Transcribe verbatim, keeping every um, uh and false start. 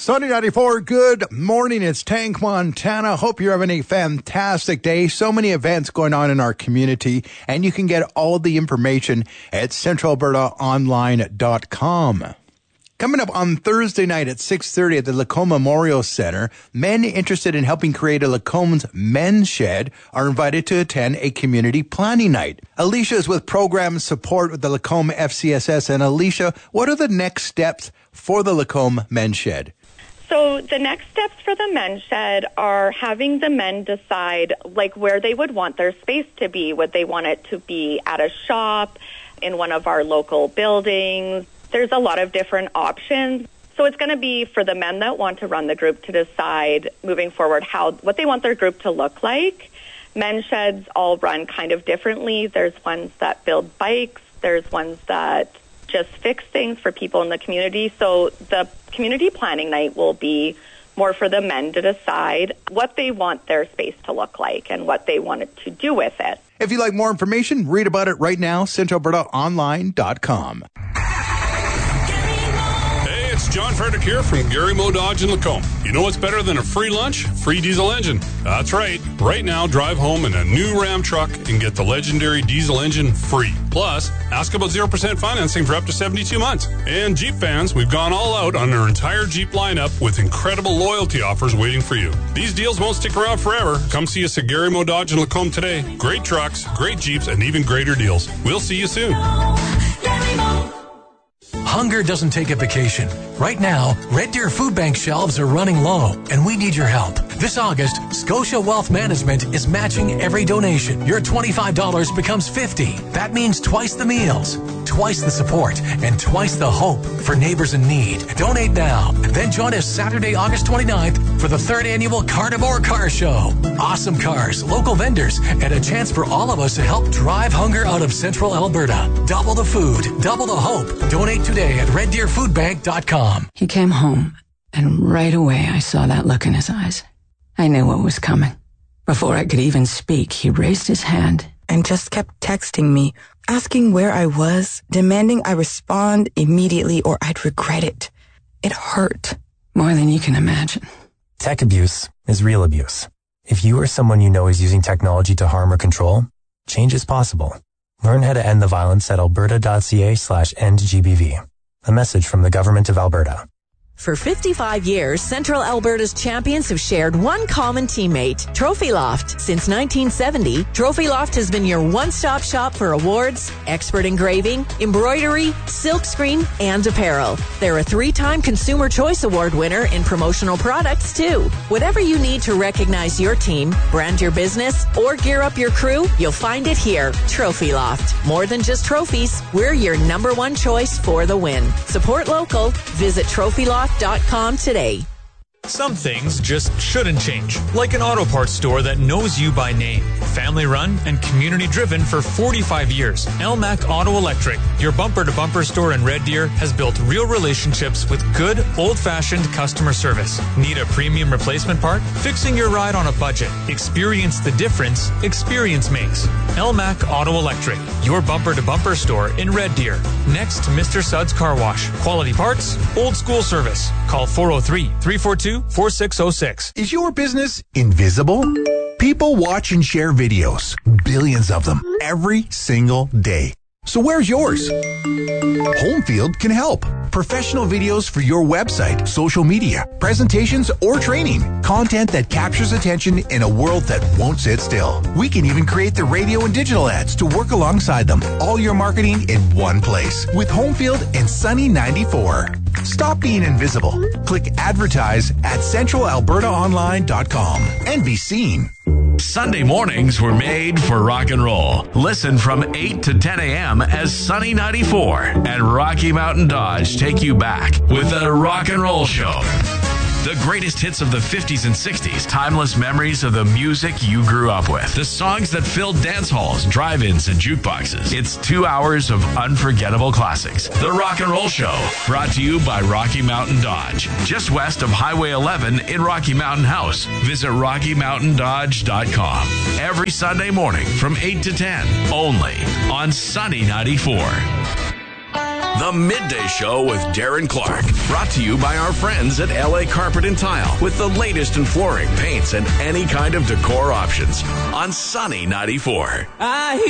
Sunny ninety-four, good morning. It's Tank Montana. Hope you're having a fantastic day. So many events going on in our community, and you can get all the information at central alberta online dot com. Coming up on Thursday night at six thirty at the Lacombe Memorial Center, men interested in helping create a Lacombe's Men's Shed are invited to attend a community planning night. Alicia is with program support with the Lacombe F C S S. And Alicia, what are the next steps for the Lacombe Men's Shed? So the next steps for the Men's Shed are having the men decide like where they would want their space to be. Would they want it to be at a shop, in one of our local buildings? There's a lot of different options. So it's going to be for the men that want to run the group to decide moving forward how what they want their group to look like. Men's Sheds all run kind of differently. There's ones that build bikes. There's ones that just fix things for people in the community. So the community planning night will be more for the men to decide what they want their space to look like and what they want it to do with it. If you'd like more information, read about it right now, central alberta online dot com. It's John Frederick here from Gary Mo Dodge in Lacombe. You know what's better than a free lunch? Free diesel engine. That's right. Right now, drive home in a new Ram truck and get the legendary diesel engine free. Plus, ask about zero percent financing for up to seventy-two months. And Jeep fans, we've gone all out on our entire Jeep lineup with incredible loyalty offers waiting for you. These deals won't stick around forever. Come see us at Gary Mo Dodge in Lacombe today. Great trucks, great Jeeps, and even greater deals. We'll see you soon. Hunger doesn't take a vacation. Right now, Red Deer Food Bank shelves are running low, and we need your help. This August, Scotia Wealth Management is matching every donation. Your twenty-five dollars becomes fifty dollars. That means twice the meals, twice the support, and twice the hope for neighbors in need. Donate now. Then join us Saturday, August twenty-ninth for the third annual Carnivore Car Show. Awesome cars, local vendors, and a chance for all of us to help drive hunger out of central Alberta. Double the food, double the hope. Donate today at red deer food bank dot com. He came home, and right away I saw that look in his eyes. I knew what was coming. Before I could even speak, he raised his hand and just kept texting me, asking where I was, demanding I respond immediately or I'd regret it. It hurt. More than you can imagine. Tech abuse is real abuse. If you or someone you know is using technology to harm or control, change is possible. Learn how to end the violence at alberta.ca slash end GBV. A message from the Government of Alberta. For fifty-five years, Central Alberta's champions have shared one common teammate, Trophy Loft. Since nineteen seventy, Trophy Loft has been your one-stop shop for awards, expert engraving, embroidery, silkscreen, and apparel. They're a three-time Consumer Choice Award winner in promotional products, too. Whatever you need to recognize your team, brand your business, or gear up your crew, you'll find it here, Trophy Loft. More than just trophies, we're your number one choice for the win. Support local. Visit trophy loft dot com today. Some things just shouldn't change, like an auto parts store that knows you by name. Family run and community driven for forty-five years. L M A C Auto Electric, your bumper-to-bumper store in Red Deer, has built real relationships with good, old-fashioned customer service. Need a premium replacement part? Fixing your ride on a budget. Experience the difference experience makes. L M A C Auto Electric, your bumper-to-bumper store in Red Deer. Next to Mister Suds Car Wash. Quality parts, old school service. Call four oh three, three four two, four six oh six. Is your business invisible? People watch and share videos, billions of them, every single day. So where's yours? Homefield can help. Professional videos for your website, social media, presentations, or training. Content that captures attention in a world that won't sit still. We can even create the radio and digital ads to work alongside them. All your marketing in one place with Homefield and Sunny ninety-four. Stop being invisible. Click advertise at central alberta online dot com and be seen. Sunday mornings were made for rock and roll. Listen from eight to ten a.m. as Sunny ninety-four and Rocky Mountain Dodge take you back with a rock and roll show. The greatest hits of the fifties and sixties, timeless memories of the music you grew up with, the songs that filled dance halls, drive-ins, and jukeboxes. It's two hours of unforgettable classics. The Rock and Roll Show, brought to you by Rocky Mountain Dodge, just west of Highway eleven in Rocky Mountain House. Visit rocky mountain dodge dot com. Every Sunday morning from eight to ten, only on Sunny ninety-four. The Midday Show with Darren Clark. Brought to you by our friends at L A Carpet and Tile with the latest in flooring, paints, and any kind of decor options on Sunny ninety-four. I